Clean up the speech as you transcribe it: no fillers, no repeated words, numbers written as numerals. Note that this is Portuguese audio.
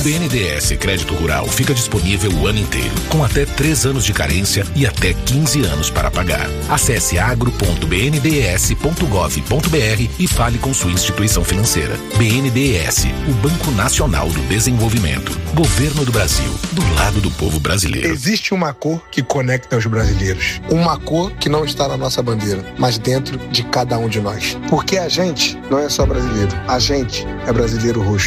BNDES Crédito Rural fica disponível o ano inteiro, com até 3 anos de carência e até 15 anos para pagar. Acesse agro.bndes.gov.br e fale com sua instituição financeira. BNDES, o Banco Nacional do Desenvolvimento. Governo do Brasil, do lado do povo brasileiro. Existe uma cor que conecta os brasileiros. Uma cor que não está na nossa bandeira, mas dentro de cada um de nós. Porque a gente não é só brasileiro. A gente é brasileiro roxo.